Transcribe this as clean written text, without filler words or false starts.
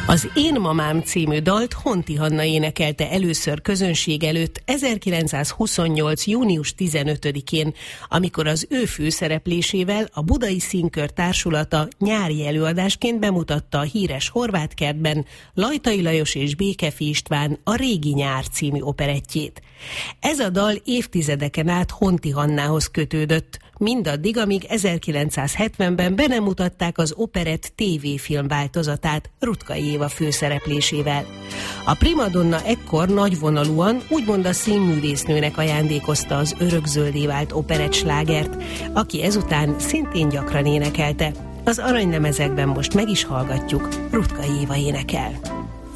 Az Én mamám című dalt Honti Hanna énekelte először közönség előtt 1928. június 15-én, amikor az ő főszereplésével a Budai Színkör Társulata nyári előadásként bemutatta a híres Horvátkertben Lajtai Lajos és Békefi István a Régi nyár című operettjét. Ez a dal évtizedeken át Honti Hannához kötődött, mindaddig, amíg 1970-ben be nem mutatták az operett tévéfilm változatát Ruttkai Éva főszereplésével. A primadonna ekkor nagyvonalúan úgymond a színművésznőnek ajándékozta az örökzöldé vált operett slágert, aki ezután szintén gyakran énekelte. Az aranylemezekben most meg is hallgatjuk, Ruttkai Éva énekel.